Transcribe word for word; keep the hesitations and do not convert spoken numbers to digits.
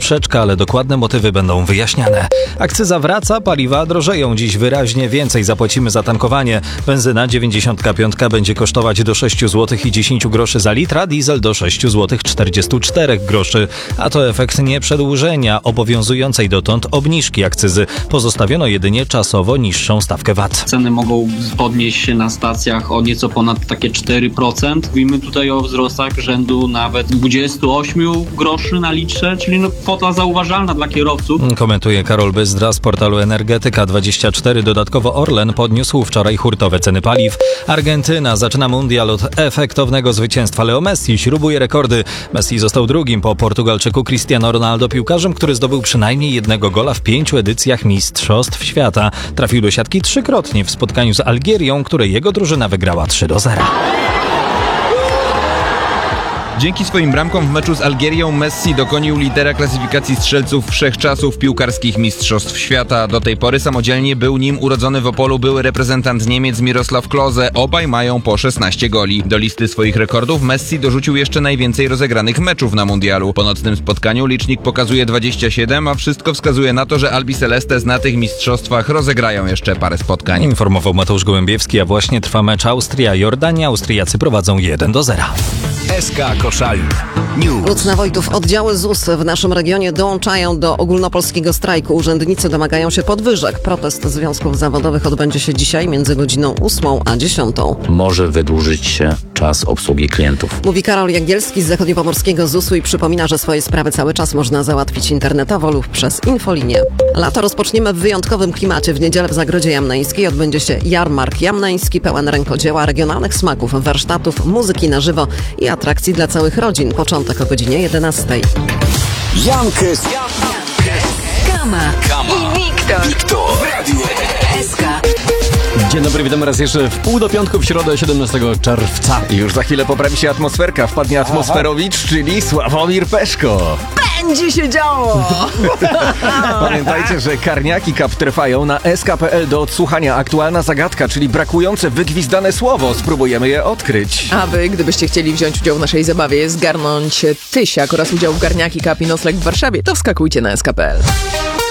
sprzeczka, ale dokładne motywy będą wyjaśniane. Akcyza wraca, paliwa drożeją dziś wyraźnie więcej. Zapłacimy za tankowanie. Benzyna dziewięćdziesiątka piątka będzie kosztować do sześć złotych i dziesięć groszy za litr, a diesel do sześć złotych czterdzieści cztery groszy. A to efekt nie przedłużenia obowiązującej dotąd obniżki akcyzy. Pozostawiono jedynie czasowo niższą stawkę V A T. Ceny mogą podnieść się na stacjach o nieco ponad takie cztery procent. Mówimy tutaj o wzrostach rzędu nawet dwadzieścia osiem groszy na litrze, czyli no kwota zauważalna dla kierowców. Komentuje Karol Byzdra z portalu Energetyka dwadzieścia cztery. Dodatkowo Orlen podniósł wczoraj hurtowe ceny paliw. Argentyna zaczyna mundial od efektownego zwycięstwa. Leo Messi śrubuje rekordy. Messi został drugim po Portugalczyku Cristiano Ronaldo piłkarzem, który zdobył przynajmniej jednego gola w pięciu edycjach Mistrzostw Świata. Trafił do siatki trzykrotnie w spotkaniu z Algierią, które jego drużyna wygrała trzy do zera. Dzięki swoim bramkom w meczu z Algierią Messi dokonił lidera klasyfikacji strzelców wszechczasów piłkarskich Mistrzostw Świata. Do tej pory samodzielnie był nim urodzony w Opolu były reprezentant Niemiec Miroslav Klose. Obaj mają po szesnaście goli. Do listy swoich rekordów Messi dorzucił jeszcze najwięcej rozegranych meczów na mundialu. Po nocnym spotkaniu licznik pokazuje dwadzieścia siedem, a wszystko wskazuje na to, że Albi Celestes na tych mistrzostwach rozegrają jeszcze parę spotkań. Informował Mateusz Gołębiewski, a właśnie trwa mecz Austria-Jordania. Austriacy prowadzą jeden do zera. S K Koszalin News. Lucna Wojtów, oddziały Z U S w naszym regionie dołączają do ogólnopolskiego strajku. Urzędnicy domagają się podwyżek. Protest związków zawodowych odbędzie się dzisiaj między godziną ósmą a dziesiątą. Może wydłużyć się czas obsługi klientów. Mówi Karol Jagielski z zachodniopomorskiego Z U S u i przypomina, że swoje sprawy cały czas można załatwić internetowo lub przez infolinię. Lato rozpoczniemy w wyjątkowym klimacie. W niedzielę w Zagrodzie Jamneńskiej odbędzie się jarmark jamneński, pełen rękodzieła, regionalnych smaków, warsztatów, muzyki na żywo i atrakcji dla całych rodzin. Początek o godzinie jedenastej. Jankes. Kama. Kama. I Wiktor. Wiktor. S K. Dzień dobry, witamy raz jeszcze w pół do piątku w środę siedemnastego czerwca. I już za chwilę poprawi się atmosferka. Wpadnie atmosferowicz, czyli Sławomir Peszko. Będzie się działo! Pamiętajcie, że Karniaki Cup trwają na S K kropka P L do odsłuchania. Aktualna zagadka, czyli brakujące wygwizdane słowo. Spróbujemy je odkryć. A wy, gdybyście chcieli wziąć udział w naszej zabawie, zgarnąć tysiak oraz udział w Garniaki Cup i nocleg w Warszawie, to wskakujcie na S K kropka P L.